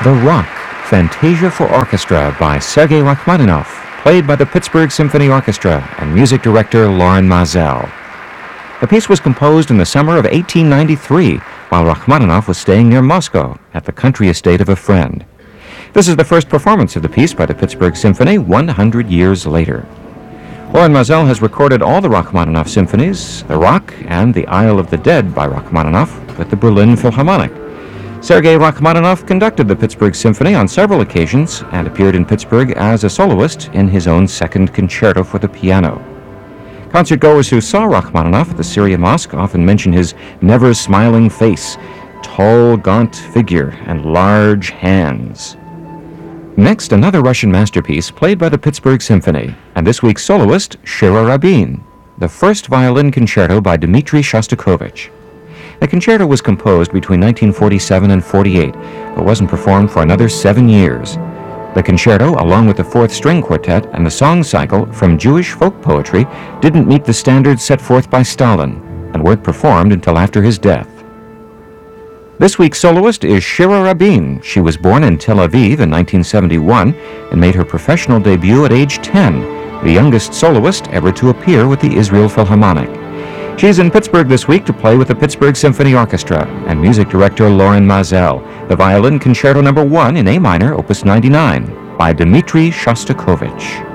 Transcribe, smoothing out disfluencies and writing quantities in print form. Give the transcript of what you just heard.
The Rock, Fantasia for Orchestra by Sergei Rachmaninoff, played by the Pittsburgh Symphony Orchestra and music director Lorin Maazel. The piece was composed in the summer of 1893 while Rachmaninoff was staying near Moscow at the country estate of a friend. This is the first performance of the piece by the Pittsburgh Symphony 100 years later. Lorin Maazel has recorded all the Rachmaninoff symphonies, The Rock and The Isle of the Dead by Rachmaninoff, with the Berlin Philharmonic. Sergei Rachmaninoff conducted the Pittsburgh Symphony on several occasions and appeared in Pittsburgh as a soloist in his own second concerto for the piano. Concertgoers who saw Rachmaninoff at the Syrian Mosque often mention his never-smiling face, tall, gaunt figure, and large hands. Next, another Russian masterpiece played by the Pittsburgh Symphony, and this week's soloist, Shira Rabin, the first violin concerto by Dmitri Shostakovich. The concerto was composed between 1947 and 48, but wasn't performed for another 7 years. The concerto, along with the fourth string quartet and the song cycle from Jewish folk poetry, didn't meet the standards set forth by Stalin and weren't performed until after his death. This week's soloist is Shira Rabin. She was born in Tel Aviv in 1971 and made her professional debut at age 10, the youngest soloist ever to appear with the Israel Philharmonic. She's in Pittsburgh this week to play with the Pittsburgh Symphony Orchestra and music director Lorin Maazel, the Violin Concerto No. 1 in A minor, Opus 99, by Dmitri Shostakovich.